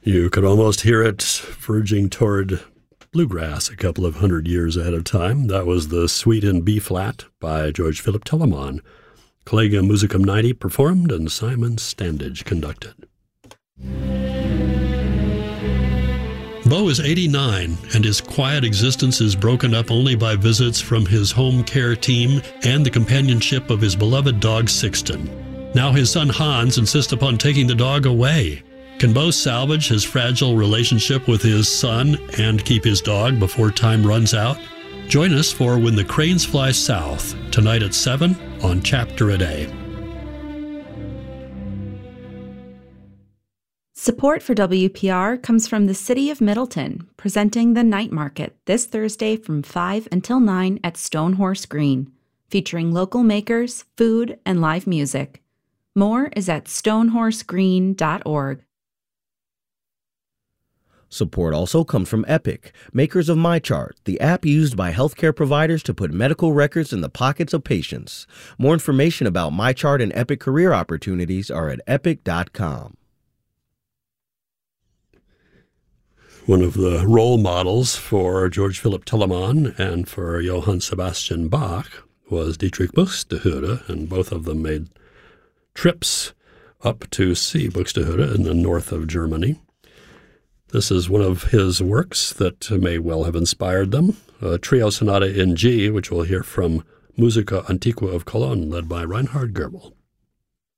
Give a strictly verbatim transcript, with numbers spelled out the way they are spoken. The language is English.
You could almost hear it verging toward bluegrass a couple of hundred years ahead of time. That was the Suite in B-flat by George Philip Telemann. Collegium Musicum ninety performed and Simon Standage conducted. Bo is eighty-nine, and his quiet existence is broken up only by visits from his home care team and the companionship of his beloved dog Sixten. Now his son Hans insists upon taking the dog away. Can Bo salvage his fragile relationship with his son and keep his dog before time runs out? Join us for When the Cranes Fly South, tonight at seven on Chapter a Day. Support for W P R comes from the City of Middleton, presenting the Night Market this Thursday from five until nine at Stonehorse Green, featuring local makers, food, and live music. More is at stonehorse green dot org. Support also comes from Epic, makers of MyChart, the app used by healthcare providers to put medical records in the pockets of patients. More information about MyChart and Epic career opportunities are at epic dot com. One of the role models for George Philip Telemann and for Johann Sebastian Bach was Dietrich Buxtehude, and both of them made trips up to see Buxtehude in the north of Germany. This is one of his works that may well have inspired them, a trio sonata in G, which we'll hear from Musica Antiqua of Cologne, led by Reinhard Goebel.